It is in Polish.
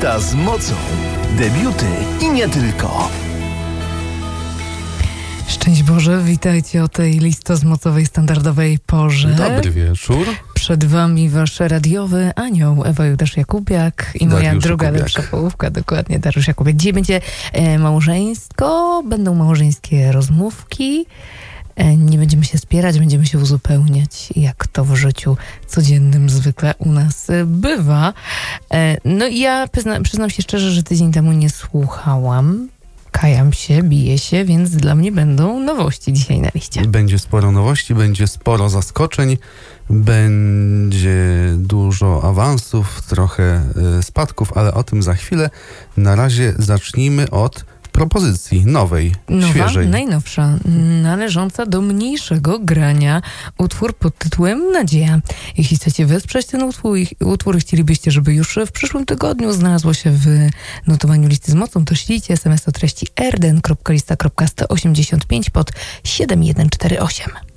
Lista z mocą. Debiuty i nie tylko. Szczęść Boże, witajcie o tej listozmocowej standardowej porze. Dobry wieczór. Przed wami wasz radiowy anioł Ewa Judasz-Jakubiak i moja Dariusz druga Jakubiak. lepsza połówka, dokładnie Dariusz Jakubiak. Dzisiaj będzie małżeńsko, będą małżeńskie rozmówki. Nie będziemy się spierać, będziemy się uzupełniać, jak to w życiu codziennym zwykle u nas bywa. No i ja przyznam się szczerze, że tydzień temu nie słuchałam. Kajam się, biję się, więc dla mnie będą nowości dzisiaj na liście. Będzie sporo nowości, będzie sporo zaskoczeń, będzie dużo awansów, trochę spadków, ale o tym za chwilę. Na razie zacznijmy od propozycji nowej, świeżej. Najnowsza, należąca do mniejszego grania. Utwór pod tytułem Nadzieja. Jeśli chcecie wesprzeć ten utwór i chcielibyście, żeby już w przyszłym tygodniu znalazło się w notowaniu listy z mocą, to ślijcie SMS o treści rdn.lista.185 pod 7148.